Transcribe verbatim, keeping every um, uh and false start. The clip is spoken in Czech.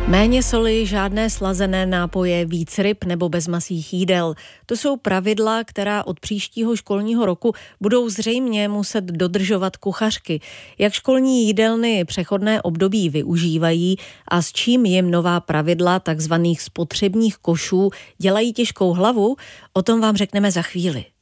Méně soli, žádné slazené nápoje, víc ryb nebo bezmasých jídel. To jsou pravidla, která od příštího školního roku budou zřejmě muset dodržovat kuchařky. Jak školní jídelny přechodné období využívají a s čím jim nová pravidla takzvaných spotřebních košů dělají těžkou hlavu, o tom vám řekneme za chvíli.